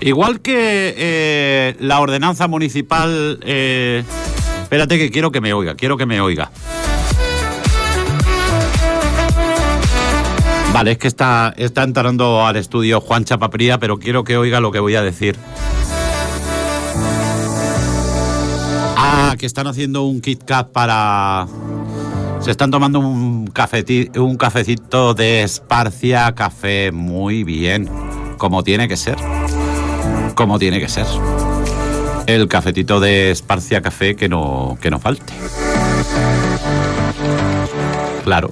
Igual que la ordenanza municipal... espérate que quiero que me oiga. Vale, es que está entrando al estudio Juan Chapapría, pero quiero que oiga lo que voy a decir. Que están haciendo un Kit Kat para... Se están tomando un cafecito de Esparcia Café, muy bien, como tiene que ser. El cafetito de Esparcia Café que no falte. Claro.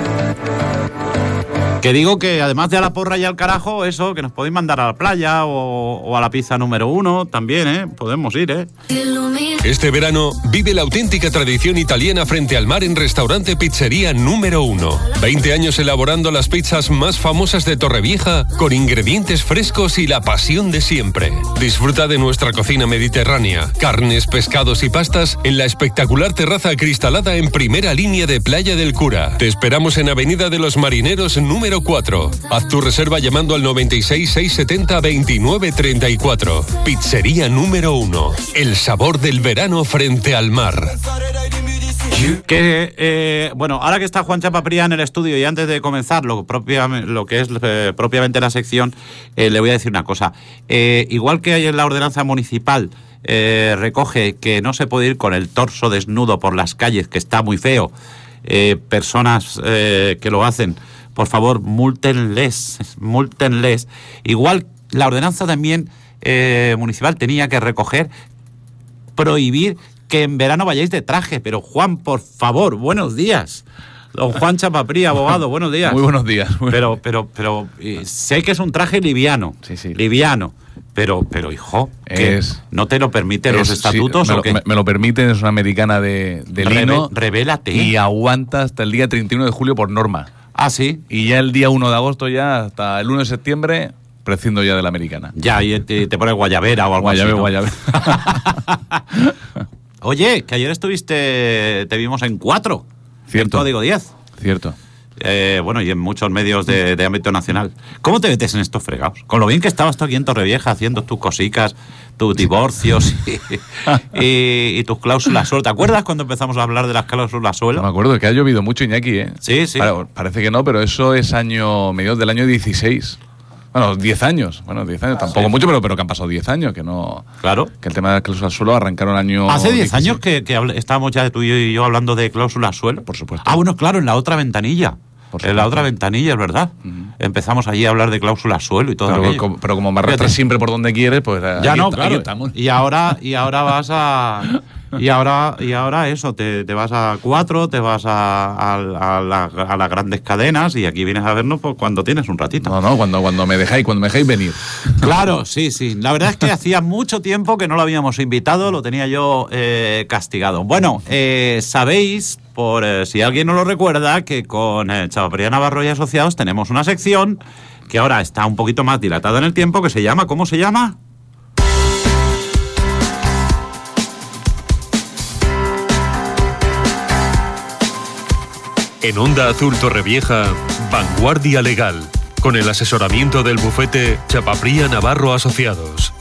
Que digo que además de a la porra y al carajo, eso, que nos podéis mandar a la playa o a la pizza número 1 también, podemos ir, Este verano vive la auténtica tradición italiana frente al mar en Restaurante Pizzería número 1. 20 años elaborando las pizzas más famosas de Torrevieja con ingredientes frescos y la pasión de siempre. Disfruta de nuestra cocina mediterránea, carnes, pescados y pastas en la espectacular terraza acristalada en primera línea de Playa del Cura. Te esperamos en Avenida de los Marineros número 4. Haz tu reserva llamando al 96 670 29 34. Pizzería número 1. El sabor del verano frente al mar. Bueno, ahora que está Juan Chapapría en el estudio y antes de comenzar lo que es propiamente la sección, le voy a decir una cosa. Igual que hay en la ordenanza municipal, recoge que no se puede ir con el torso desnudo por las calles, que está muy feo. Personas que lo hacen, por favor, múltenles. Igual la ordenanza también municipal tenía que recoger, prohibir que en verano vayáis de traje. Pero Juan, por favor, buenos días. Don Juan Chapapría, abogado, buenos días. Muy buenos días. Pero sé que es un traje liviano. Sí. Liviano. Pero hijo, ¿no te lo permiten los estatutos o qué? Me lo permiten, es una americana de lino. Revélate. Y aguanta hasta el día 31 de julio por norma. Ah, sí. Y ya el día 1 de agosto, ya hasta el 1 de septiembre, prescindo ya de la americana. Ya, y te pones guayabera o algo así, ¿no? Guayabera. Oye, que ayer te vimos en 4. Cierto. En Código 10. Cierto. Bueno, y en muchos medios de ámbito nacional. ¿Cómo te metes en estos fregados? Con lo bien que estabas tú aquí en Torrevieja haciendo tus cosicas, tus divorcios y tus cláusulas suelo. ¿Te acuerdas cuando empezamos a hablar de las cláusulas suelo? No me acuerdo, que ha llovido mucho, Iñaki, ¿eh? Sí. Parece que no, pero eso es mediados del año 16. Bueno, 10 años. Bueno, 10 años, tampoco mucho, pero que han pasado 10 años, que no... Claro. Que el tema de las cláusulas suelo arrancaron el año... Hace 10 16. años que estábamos ya tú y yo hablando de cláusulas suelo. Por supuesto. Ah, bueno, claro, en la otra ventanilla. En la otra ventanilla, es verdad. Empezamos allí a hablar de cláusulas suelo y todo aquello. Pero como me arrastras siempre por donde quieres, pues... Ya no, claro. Estamos. Y ahora vas a... Y ahora eso, te vas a 4, te vas a las grandes cadenas y aquí vienes a vernos pues, cuando tienes un ratito. No, cuando me dejáis venir. Claro, sí. La verdad es que hacía mucho tiempo que no lo habíamos invitado, lo tenía yo castigado. Bueno, sabéis, por si alguien no lo recuerda, que con Chapapría Navarro y Asociados tenemos una sección que ahora está un poquito más dilatada en el tiempo, que se llama, ¿cómo se llama? En Onda Azul Torrevieja, Vanguardia Legal, con el asesoramiento del bufete Chapapría Navarro Asociados.